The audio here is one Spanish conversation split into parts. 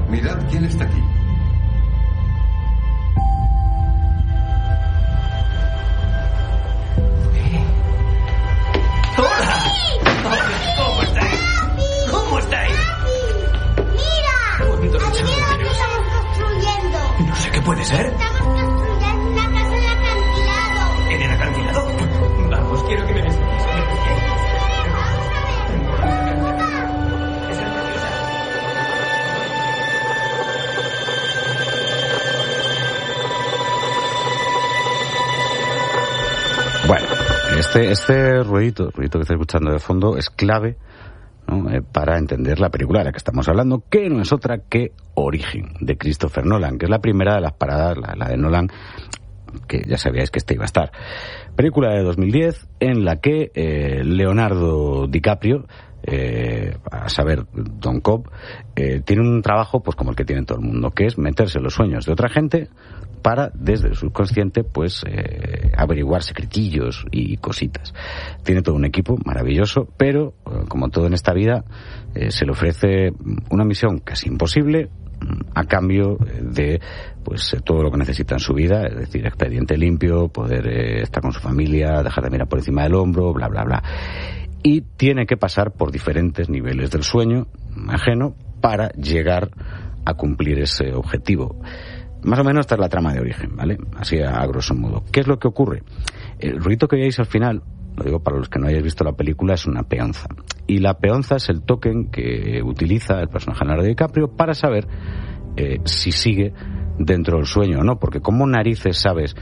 Mirad quién está aquí. ¿Cómo estáis? ¿Cómo estáis? ¡Mira! ¡Adivina lo que estamos construyendo! No sé qué puede ser. Estamos construyendo una casa en el acantilado. ¿En el acantilado? Vamos, quiero que me des. Bueno, este ruidito que estoy escuchando de fondo es clave, ¿no? Para entender la película de la que estamos hablando, que no es otra que Origen, de Christopher Nolan, que es la primera de las paradas, la de Nolan, que ya sabíais que iba a estar. Película de 2010 en la que Leonardo DiCaprio, a saber, Don Cobb, tiene un trabajo pues como el que tiene todo el mundo, que es meterse en los sueños de otra gente para, desde el subconsciente, pues averiguar secretillos y cositas. Tiene todo un equipo maravilloso, pero, como todo en esta vida, se le ofrece una misión casi imposible a cambio de pues todo lo que necesita en su vida, es decir, expediente limpio, poder estar con su familia, dejar de mirar por encima del hombro, bla, bla, bla. Y tiene que pasar por diferentes niveles del sueño ajeno para llegar a cumplir ese objetivo. Más o menos esta es la trama de Origen, ¿vale? Así a grosso modo. ¿Qué es lo que ocurre? El ruido que veáis al final, lo digo para los que no hayáis visto la película, es una peonza. Y la peonza es el token que utiliza el personaje de Leonardo DiCaprio para saber si sigue dentro del sueño o no. Porque como narices sabes,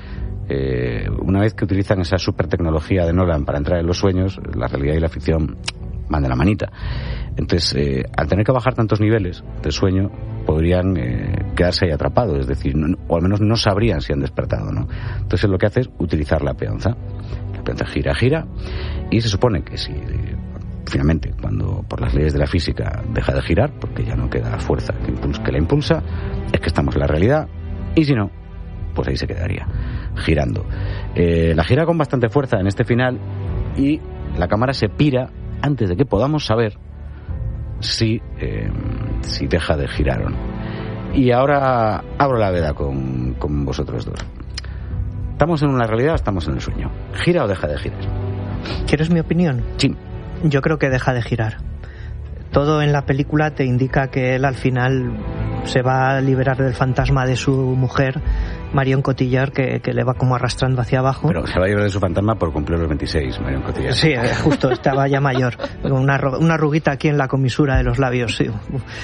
una vez que utilizan esa super tecnología de Nolan para entrar en los sueños, la realidad y la ficción van de la manita. Entonces, al tener que bajar tantos niveles de sueño, podrían quedarse ahí atrapados, es decir, o al menos no sabrían si han despertado, ¿no? Entonces lo que hace es utilizar la peonza. La peonza gira, y se supone que si finalmente, cuando por las leyes de la física deja de girar, porque ya no queda fuerza que la impulsa, es que estamos en la realidad, y si no, pues ahí se quedaría, girando. La gira con bastante fuerza en este final, y la cámara se pira antes de que podamos saber si deja de girar o no. Y ahora abro la veda con vosotros dos. ¿Estamos en una realidad o estamos en el sueño? ¿Gira o deja de girar? ¿Quieres mi opinión? Sí. Yo creo que deja de girar. Todo en la película te indica que él al final se va a liberar del fantasma de su mujer, Marion Cotillard, que le va como arrastrando hacia abajo. Pero se va a liberar de su fantasma por cumplir los 26, Marion Cotillard. Sí, justo, estaba ya mayor. Una arruguita aquí en la comisura de los labios, sí.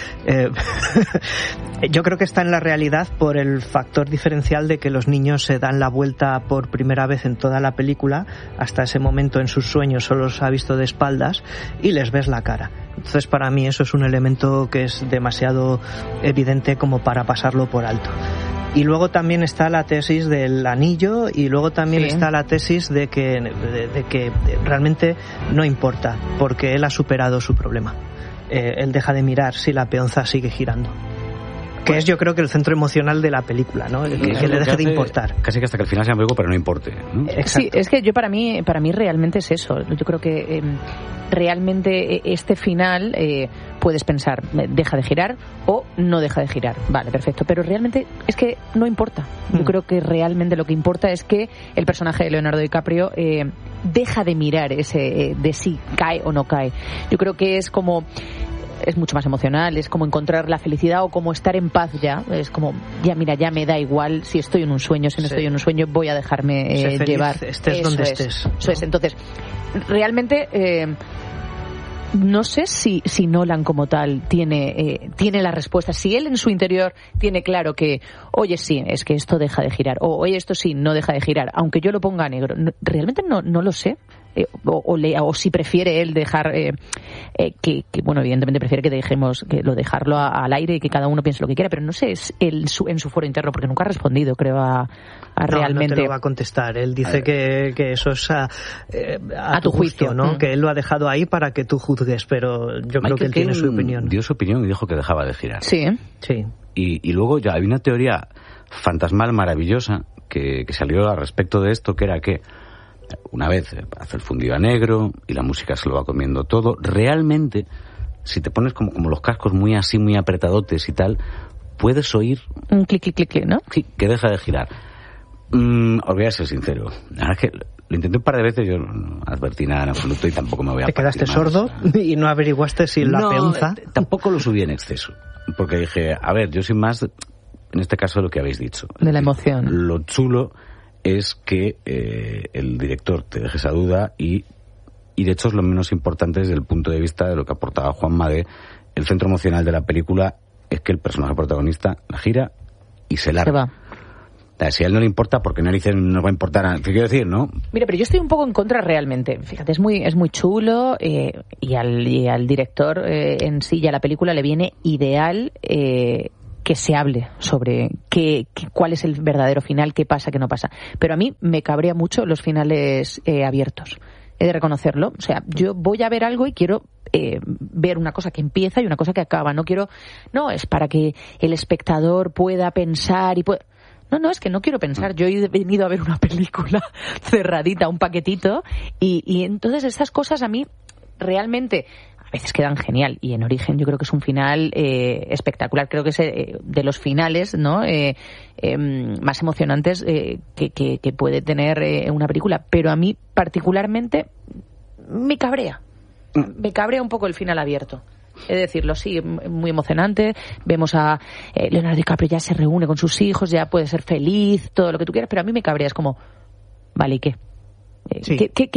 Yo creo que está en la realidad por el factor diferencial de que los niños se dan la vuelta por primera vez en toda la película. Hasta ese momento en sus sueños solo los ha visto de espaldas y les ves la cara. Entonces, para mí eso es un elemento que es demasiado evidente como para pasarlo por alto. Y luego también está la tesis del anillo, y luego también está la tesis de que realmente no importa, porque él ha superado su problema. Él deja de mirar si la peonza sigue girando. Que es, yo creo, que el centro emocional de la película, ¿no? Que le deje de importar. Casi que hasta que al final sea ambiguo, pero no importe, ¿no? Sí, es que para mí realmente es eso. Yo creo que realmente este final puedes pensar, deja de girar o no deja de girar. Vale, perfecto. Pero realmente es que no importa. Yo creo que realmente lo que importa es que el personaje de Leonardo DiCaprio deja de mirar ese de si cae o no cae. Yo creo que es como... es mucho más emocional, es como encontrar la felicidad o como estar en paz ya, es como, ya mira, ya me da igual si estoy en un sueño, si no estoy en un sueño, voy a dejarme llevar. Estés donde estés. Eso es. Entonces, realmente no sé si Nolan como tal tiene la respuesta, si él en su interior tiene claro que, oye, sí, es que esto deja de girar, o oye, esto sí, no deja de girar, aunque yo lo ponga a negro, realmente no lo sé. O si prefiere él dejar que bueno, evidentemente prefiere que dejarlo al aire y que cada uno piense lo que quiera, pero no sé, es en su foro interno, porque nunca ha respondido, creo, a realmente. No te lo va a contestar. Él dice que eso es a tu juicio, ¿no? Que él lo ha dejado ahí para que tú juzgues, pero yo creo que él tiene su opinión. Dio su opinión y dijo que dejaba de girar. Sí. Y luego ya hay una teoría fantasmal maravillosa que salió al respecto de esto, que era que una vez hace el fundido a negro y la música se lo va comiendo todo, realmente si te pones como los cascos muy así, muy apretadotes y tal, puedes oír... Un clic, clic, clic, ¿no? Sí, que deja de girar. Os voy a ser sincero. La verdad es que lo intenté un par de veces, yo no advertí nada en absoluto y tampoco me voy a... ¿Te quedaste sordo y no averiguaste si la peonza...? Tampoco lo subí en exceso. Porque dije, a ver, yo sin más, en este caso lo que habéis dicho. De la emoción. Lo chulo es que el director te deje esa duda y de hecho es lo menos importante desde el punto de vista de lo que aportaba Juanma de el centro emocional de la película es que el personaje protagonista la gira y se larga. Se va. O sea, si a él no le importa, ¿por qué narices no va a importar? ¿Qué quiero decir, no? Mira, pero yo estoy un poco en contra realmente. Fíjate, es muy chulo y al director en sí y a la película le viene ideal que se hable sobre cuál es el verdadero final, qué pasa, qué no pasa. Pero a mí me cabrea mucho los finales abiertos. He de reconocerlo. O sea, yo voy a ver algo y quiero ver una cosa que empieza y una cosa que acaba. No, es para que el espectador pueda pensar y pueda... No, es que no quiero pensar. Yo he venido a ver una película cerradita, un paquetito, y entonces estas cosas a mí realmente a veces quedan genial. Y en Origen yo creo que es un final espectacular. Creo que es de los finales, ¿no? Más emocionantes que puede tener una película. Pero a mí particularmente me cabrea. Me cabrea un poco el final abierto. Es decirlo, sí, muy emocionante. Vemos a Leonardo DiCaprio ya se reúne con sus hijos, ya puede ser feliz, todo lo que tú quieras, pero a mí me cabrea, es como, vale, ¿y qué? Sí.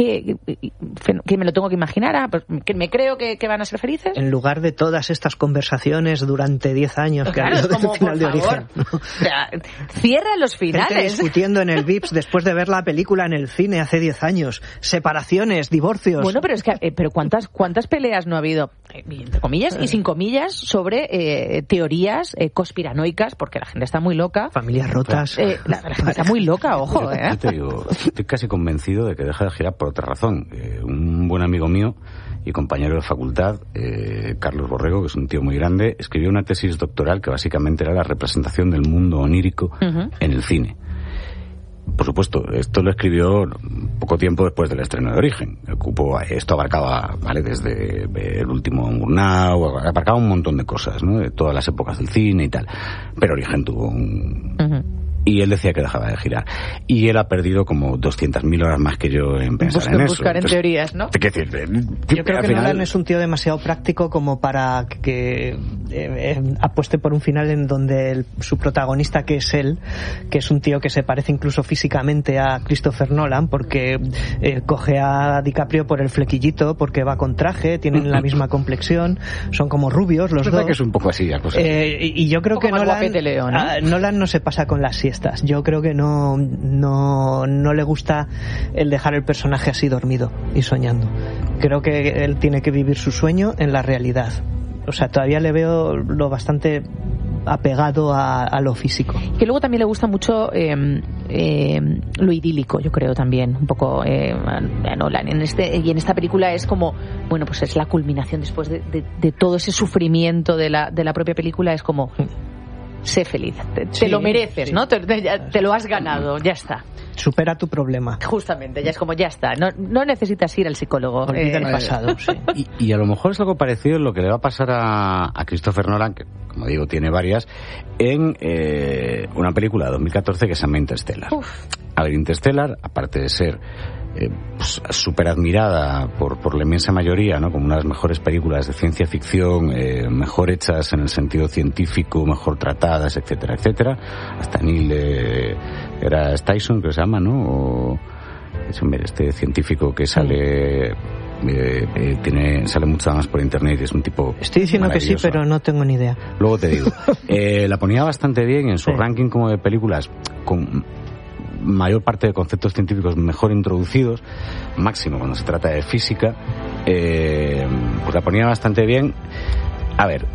¿Que me lo tengo que imaginar? ¿Que me creo que van a ser felices? En lugar de todas estas conversaciones durante 10 años que ha habido desde el final de Origen, ¿no? O sea, cierra los finales. Gente discutiendo en el VIPS después de ver la película en el cine hace 10 años. Separaciones, divorcios. Bueno, pero es que pero ¿cuántas peleas no ha habido, entre comillas y sin comillas, sobre teorías conspiranoicas? Porque la gente está muy loca. Familias rotas. La gente está muy loca, ojo. Yo te digo, estoy casi convencido de que deja de girar por otra razón. Un buen amigo mío y compañero de facultad, Carlos Borrego, que es un tío muy grande, escribió una tesis doctoral que básicamente era la representación del mundo onírico en el cine. Por supuesto, esto lo escribió poco tiempo después del estreno de Origen. Esto abarcaba, ¿vale? Desde el último Murnau, abarcaba un montón de cosas, ¿no? De todas las épocas del cine y tal. Pero Origen tuvo Y él decía que dejaba de girar. Y él ha perdido como 200.000 horas más que yo en pensar en eso. Buscar en teorías, ¿no? Yo creo que Nolan es un tío demasiado práctico como para que apueste por un final en donde su protagonista, que es él, que es un tío que se parece incluso físicamente a Christopher Nolan, porque coge a DiCaprio por el flequillito, porque va con traje, tienen la misma complexión, son como rubios los dos. Que es un poco así la cosa. Y yo creo que Nolan no se pasa con las siestas. Yo creo que no le gusta el dejar el personaje así dormido y soñando. Creo que él tiene que vivir su sueño en la realidad. O sea, todavía le veo lo bastante apegado a lo físico. Que luego también le gusta mucho lo idílico, yo creo también, un poco a Nolan. Y en esta película es como, bueno, pues es la culminación después de todo ese sufrimiento de la propia película, es como... Sé feliz, te lo mereces, ¿no? Te lo has ganado, ya está. Supera tu problema. Justamente, ya es como, ya está. No necesitas ir al psicólogo. Olvida el pasado, sí. Y a lo mejor es algo parecido en lo que le va a pasar a Christopher Nolan, que, como digo, tiene varias, en una película de 2014 que se llama Interstellar. A ver, Interstellar, aparte de ser súper admirada por la inmensa mayoría, ¿no? Como una de las mejores películas de ciencia ficción, mejor hechas en el sentido científico, mejor tratadas, etcétera, etcétera. Hasta Neil era Tyson, que se llama, ¿no? O este científico que sale sale mucho más por internet y es un tipo Estoy diciendo que sí, pero no tengo ni idea. Luego te digo, la ponía bastante bien en su ranking como de películas con mayor parte de conceptos científicos mejor introducidos, máximo cuando se trata de física, pues la ponía bastante bien. A ver,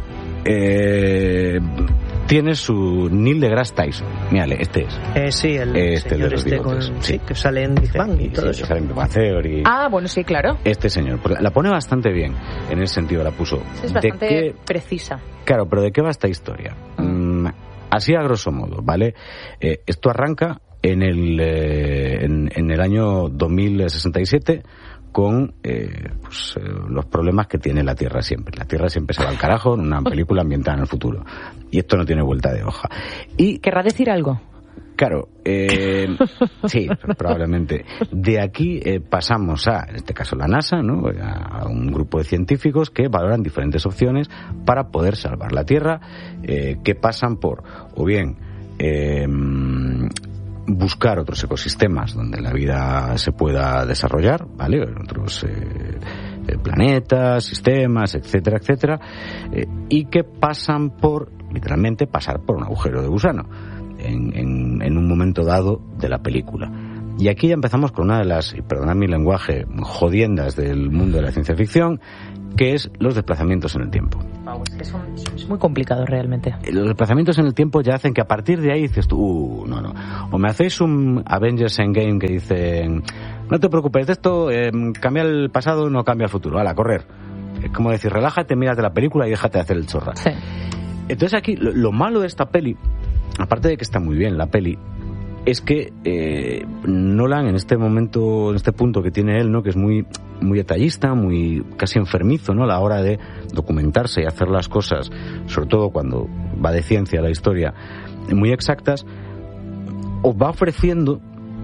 tiene su Neil deGrasse Tyson. Mírale, este es. Sí, el señor sí, que sale en Big Bang y todo eso. Que sale en Big Bang Theory. Bueno, sí, claro. Este señor, pues la pone bastante bien, en ese sentido la puso. Es bastante precisa. Claro, pero ¿de qué va esta historia? Así a grosso modo, ¿vale? Esto arranca en el año 2067 con los problemas que tiene la Tierra siempre. La Tierra siempre se va al carajo en una película ambientada en el futuro. Y esto no tiene vuelta de hoja. Y ¿querrá decir algo? Claro, sí, probablemente. De aquí pasamos a, en este caso, la NASA, ¿no? A un grupo de científicos que valoran diferentes opciones para poder salvar la Tierra, que pasan por, o bien, buscar otros ecosistemas donde la vida se pueda desarrollar, ¿vale? Otros planetas, sistemas, etcétera, etcétera, y que pasan por, literalmente, pasar por un agujero de gusano en un momento dado de la película. Y aquí ya empezamos con una de las, y perdonad mi lenguaje, jodiendas del mundo de la ciencia ficción, que es los desplazamientos en el tiempo. Wow, es muy complicado realmente. Los desplazamientos en el tiempo ya hacen que a partir de ahí dices tú, no. O me hacéis un Avengers Endgame que dicen, no te preocupes, de esto cambia el pasado, no cambia el futuro, a correr. Es como decir, relájate, mírate la película y déjate de hacer el chorra. Sí. Entonces aquí, lo malo de esta peli, aparte de que está muy bien la peli, es que Nolan en este momento, en este punto que tiene él, ¿no? Que es muy detallista, muy casi enfermizo, ¿no? A la hora de documentarse y hacer las cosas, sobre todo cuando va de ciencia la historia, muy exactas, os va ofreciendo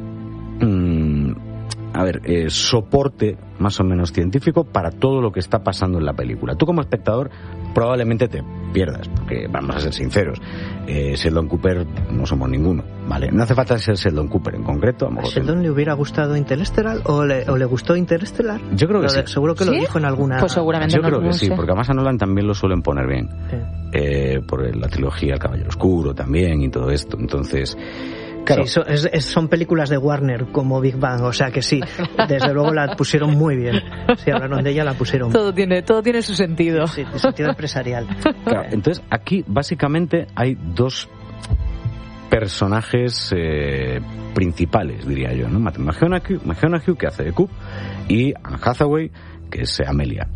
soporte más o menos científico para todo lo que está pasando en la película. Tú como espectador probablemente te pierdas, porque vamos a ser sinceros, Sheldon Cooper no somos ninguno, ¿vale? No hace falta ser Sheldon Cooper en concreto. ¿A Sheldon le hubiera gustado Interestelar o le gustó Interestelar? Yo creo que sí. Seguro que lo dijo en alguna... Pues seguramente yo creo que sí, porque además a Nolan también lo suelen poner bien. Sí. Por la trilogía El Caballero Oscuro también y todo esto, entonces... Claro. Sí, son películas de Warner como Big Bang, o sea que sí, desde luego la pusieron muy bien. Si hablaron de ella, la pusieron todo tiene su sentido. Sí, sentido empresarial. Claro, entonces aquí básicamente hay dos personajes principales, diría yo, ¿no? Matthew McConaughey, que hace de Coop, y Anne Hathaway, que es Amelia.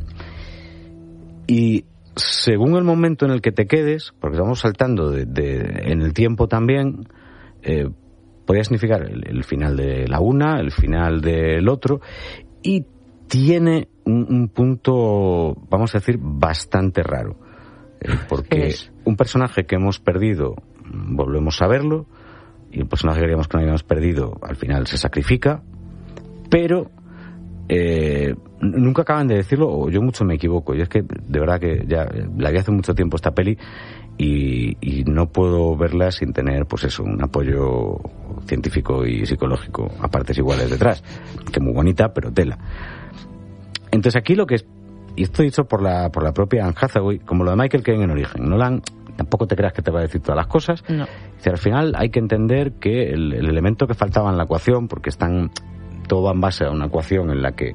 Y según el momento en el que te quedes, porque estamos saltando en el tiempo también, podría significar el final de la una, el final del otro, y tiene un punto, vamos a decir, bastante raro, porque un personaje que hemos perdido volvemos a verlo, y el personaje que creíamos que no habíamos perdido al final se sacrifica, pero nunca acaban de decirlo, o yo mucho me equivoco. Y es que de verdad que ya la vi hace mucho tiempo esta peli y no puedo verla sin tener, pues eso, un apoyo científico y psicológico a partes iguales detrás, que muy bonita, pero tela. Entonces aquí lo que es, y esto dicho por la propia Anne Hathaway, como lo de Michael Caine en Origen, Nolan tampoco te creas que te va a decir todas las cosas. No. Dice, al final hay que entender que el elemento que faltaba en la ecuación, porque todo va en base a una ecuación en la que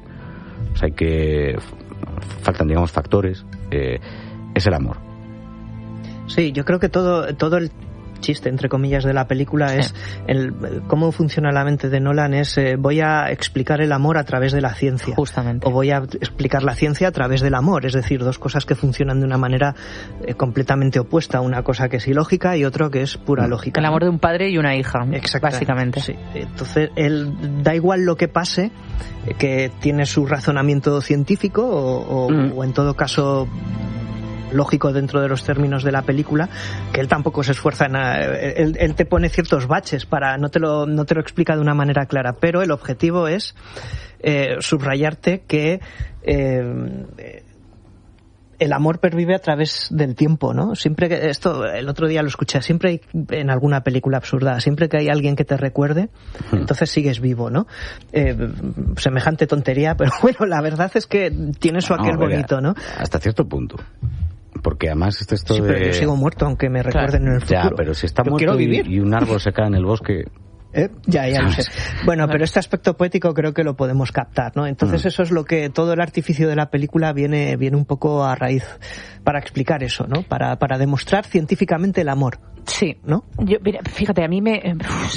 faltan, digamos, factores, es el amor. Sí, yo creo que todo el chiste, entre comillas, de la película es cómo funciona la mente de Nolan es voy a explicar el amor a través de la ciencia. Justamente. O voy a explicar la ciencia a través del amor, es decir, dos cosas que funcionan de una manera completamente opuesta, una cosa que es ilógica y otra que es pura lógica. El amor de un padre y una hija, básicamente. Sí. Entonces, da igual lo que pase, que tiene su razonamiento científico o en todo caso lógico dentro de los términos de la película, que él tampoco se esfuerza en él te pone ciertos baches para no te lo explica de una manera clara, pero el objetivo es subrayarte que el amor pervive a través del tiempo, ¿no? Siempre que esto, el otro día lo escuché, siempre hay, en alguna película absurda, siempre que hay alguien que te recuerde, entonces sigues vivo, ¿no? Semejante tontería, pero bueno, la verdad es que tiene su aquel bonito, ¿no? Hasta cierto punto. Porque además esto pero yo sigo muerto aunque me recuerden en el futuro. Ya, pero si está muerto y un árbol se cae en el bosque... Ya lo sé. Bueno, pero este aspecto poético creo que lo podemos captar, ¿no? Entonces eso es lo que todo el artificio de la película viene un poco a raíz para explicar eso, ¿no? Para demostrar científicamente el amor. Sí, ¿no? Mira, fíjate, a mí me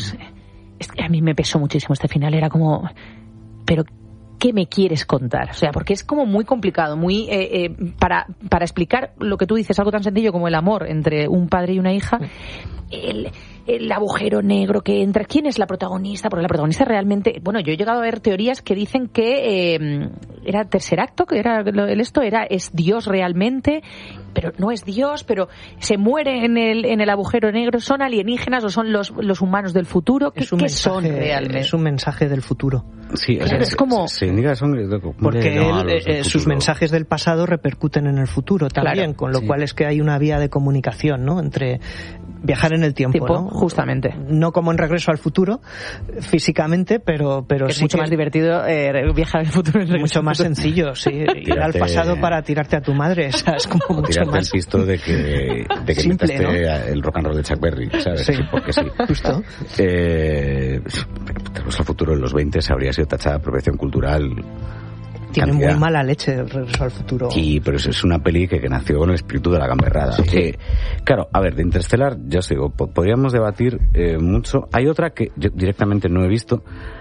pesó muchísimo este final, era como, pero ¿qué me quieres contar? O sea, porque es como muy complicado, muy para explicar lo que tú dices, algo tan sencillo como el amor entre un padre y una hija. el agujero negro que entra. ¿Quién es la protagonista? Porque la protagonista realmente... Bueno, yo he llegado a ver teorías que dicen que era tercer acto, que era es Dios realmente, pero no es Dios, pero se muere en el agujero negro. ¿Son alienígenas o son los humanos del futuro? ¿Qué son realmente? Es un mensaje del futuro. Sí, claro, es como... Porque sus mensajes del pasado repercuten en el futuro también, con lo cual es que hay una vía de comunicación, ¿no? Entre viajar en el tiempo, ¿no? Justamente. No como en Regreso al Futuro, físicamente, pero es sí mucho más divertido viajar en el futuro. Mucho más sencillo, sí. Ir al pasado para tirarte a tu madre, ¿sabes? Como mucho tirarte más... el pisto de que simple, metaste, ¿no? El rock and roll de Chuck Berry, ¿sabes? Sí, porque sí. Justo. Regreso al Futuro en los 20 habría sido tachada de apropiación cultural. Tiene muy mala leche el Regreso al Futuro. Sí, pero es una peli que nació con el espíritu de la gamberrada. Sí. Claro, a ver, de Interstellar, ya os digo, podríamos debatir mucho. Hay otra que yo directamente no he visto,